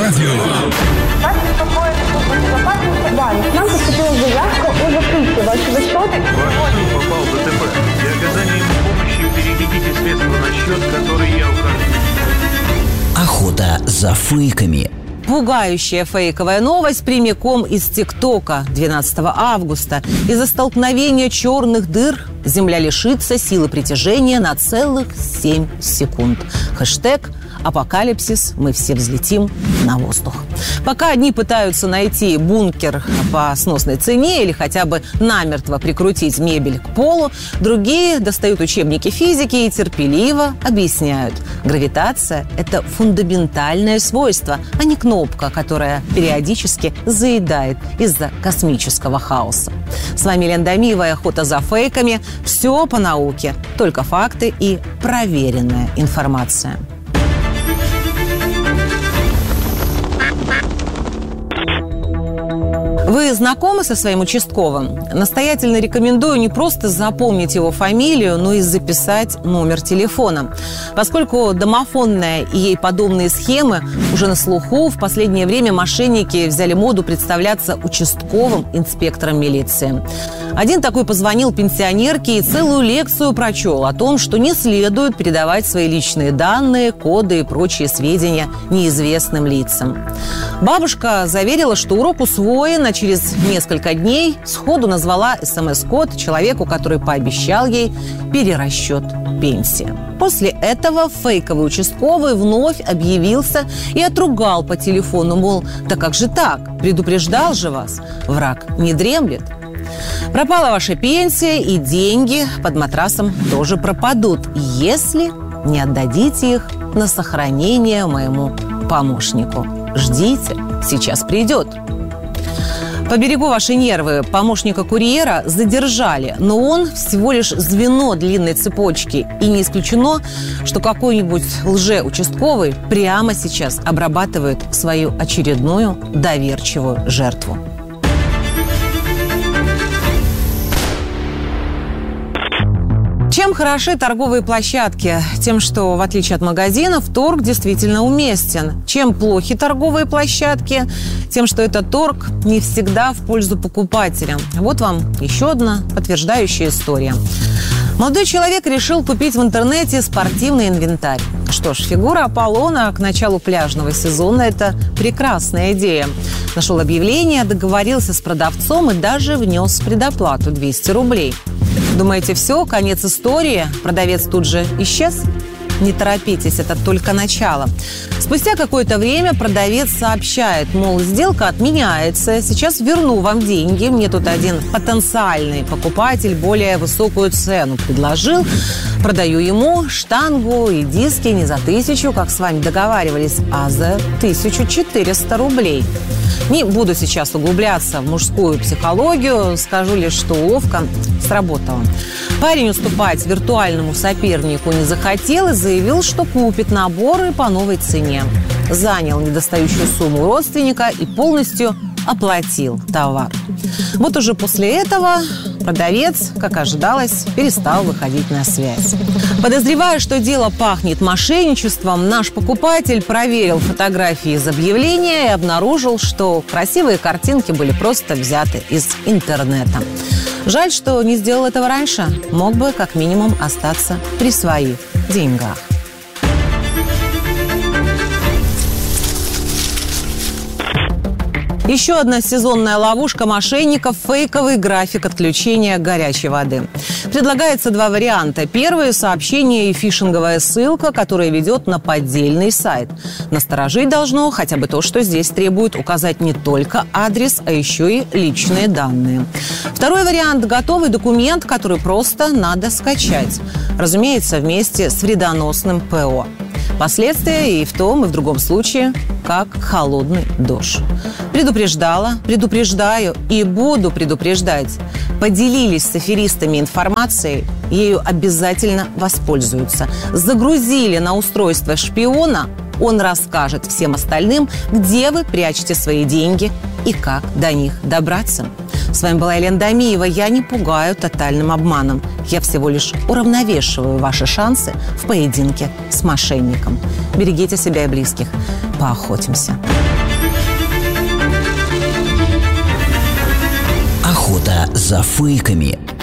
Радио. Вас беспокоит служба безопасности банк. Нам поступила заявка о закрытии вашего счета. Ваш сын попал в ДТП. Для оказания ему помощи переведите средства на счет, который я укажу. Охота за фейками. Пугающая фейковая новость прямиком из ТикТока 12 августа. Из-за столкновения черных дыр Земля лишится силы притяжения на целых 7 секунд. Хэштег «Апокалипсис. Мы все взлетим на воздух». Пока одни пытаются найти бункер по сносной цене или хотя бы намертво прикрутить мебель к полу, другие достают учебники физики и терпеливо объясняют. Гравитация – это фундаментальное свойство, а не кнопка, которая периодически заедает из-за космического хаоса. С вами Лена Домиева и «Охота за фейками». Все по науке, только факты и проверенная информация. Вы знакомы со своим участковым? Настоятельно рекомендую не просто запомнить его фамилию, но и записать номер телефона. Поскольку домофонная и ей подобные схемы уже на слуху, в последнее время мошенники взяли моду представляться участковым инспектором милиции. Один такой позвонил пенсионерке и целую лекцию прочел о том, что не следует передавать свои личные данные, коды и прочие сведения неизвестным лицам. Бабушка заверила, что урок усвоен, а через несколько дней сходу назвала СМС-код человеку, который пообещал ей перерасчет пенсии. После этого фейковый участковый вновь объявился и отругал по телефону, мол, да как же так? Предупреждал же вас, враг не дремлет. Пропала ваша пенсия, и деньги под матрасом тоже пропадут, если не отдадите их на сохранение моему помощнику. Ждите, сейчас придет. Поберегу ваши нервы. Помощника курьера задержали, но он всего лишь звено длинной цепочки. И не исключено, что какой-нибудь лжеучастковый прямо сейчас обрабатывает свою очередную доверчивую жертву. Чем хороши торговые площадки? Тем, что, в отличие от магазинов, торг действительно уместен. Чем плохи торговые площадки? Тем, что этот торг не всегда в пользу покупателя. Вот вам еще одна подтверждающая история. Молодой человек решил купить в интернете спортивный инвентарь. Что ж, фигура Аполлона к началу пляжного сезона – это прекрасная идея. Нашел объявление, договорился с продавцом и даже внес предоплату 200 рублей. Думаете, все, конец истории? Продавец тут же исчез? Не торопитесь, это только начало. Спустя какое-то время продавец сообщает, мол, сделка отменяется, сейчас верну вам деньги. Мне тут один потенциальный покупатель более высокую цену предложил. Продаю ему штангу и диски не за 1000, как с вами договаривались, а за 1400 рублей. Не буду сейчас углубляться в мужскую психологию, скажу лишь, что уловка сработала. Парень уступать виртуальному сопернику не захотел и заявил, что купит наборы по новой цене. Занял недостающую сумму родственника и полностью оплатил товар. Вот уже после этого продавец, как ожидалось, перестал выходить на связь. Подозревая, что дело пахнет мошенничеством, наш покупатель проверил фотографии из объявления и обнаружил, что красивые картинки были просто взяты из интернета. Жаль, что не сделал этого раньше. Мог бы, как минимум, остаться при своих деньгах. Еще одна сезонная ловушка мошенников – фейковый график отключения горячей воды. Предлагается два варианта. Первый – сообщение и фишинговая ссылка, которая ведет на поддельный сайт. Насторожить должно хотя бы то, что здесь требует указать не только адрес, а еще и личные данные. Второй вариант – готовый документ, который просто надо скачать. Разумеется, вместе с вредоносным ПО. Последствия и в том, и в другом случае как холодный душ. Предупреждала, предупреждаю и буду предупреждать. Поделились с аферистами информацией, ею обязательно воспользуются. Загрузили на устройство шпиона, он расскажет всем остальным, где вы прячете свои деньги и как до них добраться. С вами была Лена Домиева. Я не пугаю тотальным обманом. Я всего лишь уравновешиваю ваши шансы в поединке с мошенником. Берегите себя и близких. Поохотимся. за фейками.